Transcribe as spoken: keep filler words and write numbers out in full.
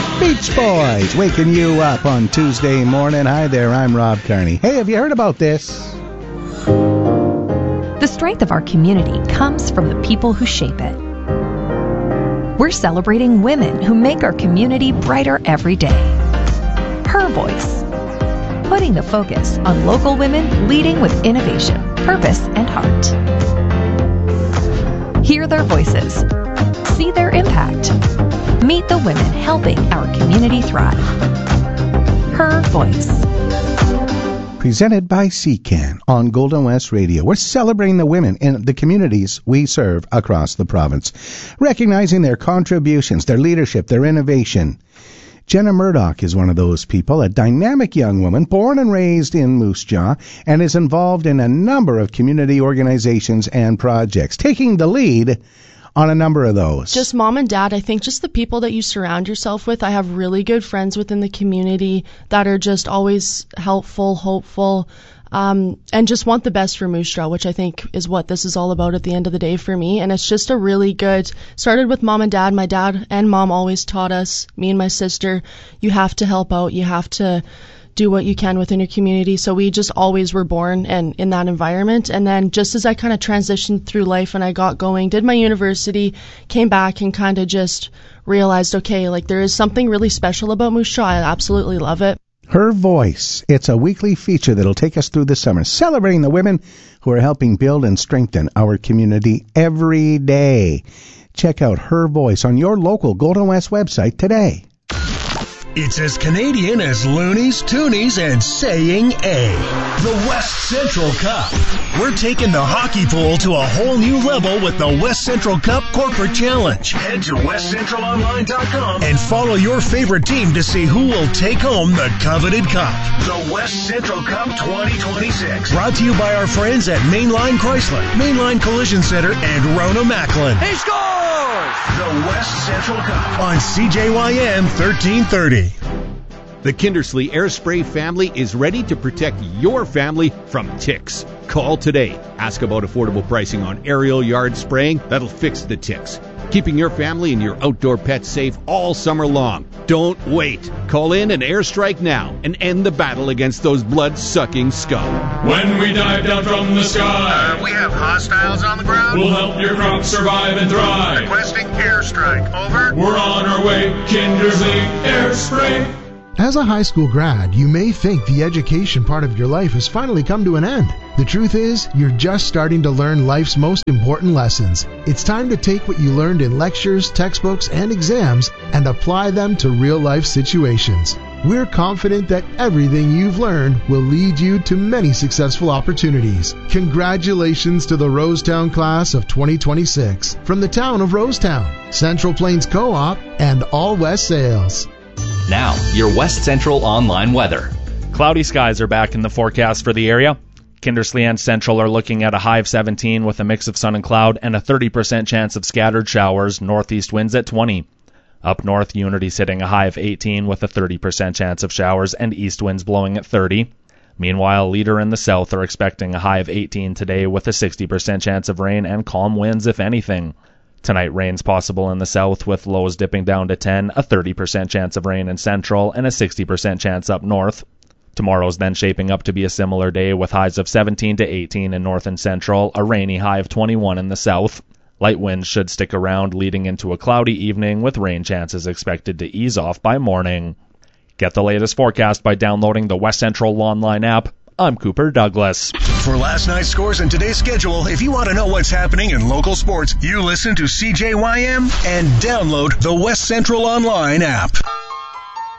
Beach Boys, waking you up on Tuesday morning. Hi there, I'm Rob Carney. Hey, have you heard about this? The strength of our community comes from the people who shape it. We're celebrating women who make our community brighter every day. Her Voice, putting the focus on local women leading with innovation, purpose, and heart. Hear their voices, see their impact, meet the women helping our community thrive. Her Voice. Presented by C C A N on Golden West Radio. We're celebrating the women in the communities we serve across the province, recognizing their contributions, their leadership, their innovation. Jenna Murdoch is one of those people, a dynamic young woman born and raised in Moose Jaw, and is involved in a number of community organizations and projects, taking the lead on a number of those. Just mom and dad, I think just the people that you surround yourself with. I have really good friends within the community that are just always helpful, hopeful, um, and just want the best for Moose Jaw, which I think is what this is all about at the end of the day for me. And it's just a really good, started with mom and dad. My dad and mom always taught us, me and my sister, you have to help out, you have to do what you can within your community. So we just always were born and in that environment. And then just as I kind of transitioned through life and I got going, did my university, came back and kind of just realized, okay, like there is something really special about Moose Jaw. I absolutely love it. Her Voice. It's a weekly feature that'll take us through the summer, celebrating the women who are helping build and strengthen our community every day. Check out Her Voice on your local Golden West website today. It's as Canadian as Loonies, Toonies, and saying A. The West Central Cup. We're taking the hockey pool to a whole new level with the West Central Cup Corporate Challenge. Head to west central online dot com and follow your favorite team to see who will take home the coveted cup. The West Central Cup twenty twenty-six. Brought to you by our friends at Mainline Chrysler, Mainline Collision Center, and Rona Macklin. He scores! The West Central Cup on C J Y M thirteen thirty. The Kindersley Air Spray family is ready to protect your family from ticks. Call today. Ask about affordable pricing on aerial yard spraying that'll fix the ticks, keeping your family and your outdoor pets safe all summer long. Don't wait. Call in and airstrike now and end the battle against those blood-sucking scum. When we dive down from the sky, uh, we have hostiles on the ground. We'll help your crops survive and thrive. Requesting airstrike. Over. We're on our way. Kindersley Air Spray. As a high school grad, you may think the education part of your life has finally come to an end. The truth is, you're just starting to learn life's most important lessons. It's time to take what you learned in lectures, textbooks, and exams and apply them to real-life situations. We're confident that everything you've learned will lead you to many successful opportunities. Congratulations to the Rosetown class of twenty twenty-six from the town of Rosetown, Central Plains Co-op, and All West Sales. Now, your West Central online weather. Cloudy skies are back in the forecast for the area. Kindersley and Central are looking at a high of seventeen with a mix of sun and cloud and a thirty percent chance of scattered showers, northeast winds at twenty. Up north, Unity's hitting a high of eighteen with a thirty percent chance of showers and east winds blowing at thirty. Meanwhile, Leader and the south are expecting a high of eighteen today with a sixty percent chance of rain and calm winds if anything. Tonight, rain's possible in the south with lows dipping down to ten, a thirty percent chance of rain in central, and a sixty percent chance up north. Tomorrow's then shaping up to be a similar day with highs of seventeen to eighteen in north and central, a rainy high of twenty-one in the south. Light winds should stick around leading into a cloudy evening with rain chances expected to ease off by morning. Get the latest forecast by downloading the West Central online app. I'm Cooper Douglas. For last night's scores and today's schedule, if you want to know what's happening in local sports, you listen to C J Y M and download the West Central Online app.